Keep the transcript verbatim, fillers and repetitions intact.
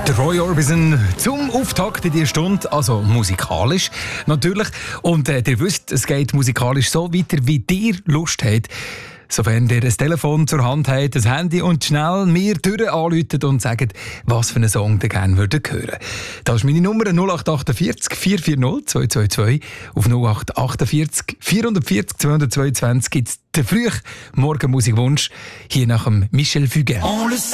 Der Roy Orbison zum Auftakt in dieser Stunde, also musikalisch natürlich. Und äh, ihr wisst, es geht musikalisch so weiter, wie ihr Lust habt. Sofern ihr ein Telefon zur Hand habt, ein Handy und schnell mir durch anruft und sagt, was für einen Song ihr gerne würdet hören. Das ist meine Nummer null acht achtundvierzig vier vier null zwei zwei zwei. Auf null acht achtundvierzig vierhundertvierzig zweihundertzweiundzwanzig gibt es den frühen Morgenmusikwunsch hier nach dem Michel Fugain.